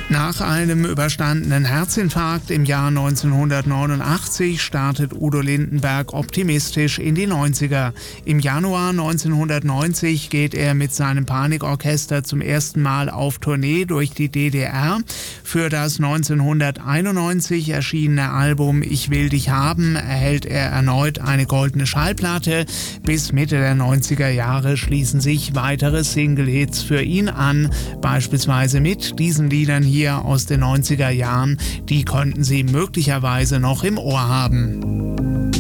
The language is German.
Nach einem überstandenen Herzinfarkt im Jahr 1989 startet Udo Lindenberg optimistisch in die 90er. Im Januar 1990 geht er mit seinem Panikorchester zum ersten Mal auf Tournee durch die DDR. Für das 1991 erschienene Album Ich will dich haben erhält er erneut eine goldene Schallplatte. Bis Mitte der 90er Jahre schließen sich weitere Single-Hits für ihn an, beispielsweise mit diesen Liedern hier aus den 90er Jahren, die könnten Sie möglicherweise noch im Ohr haben.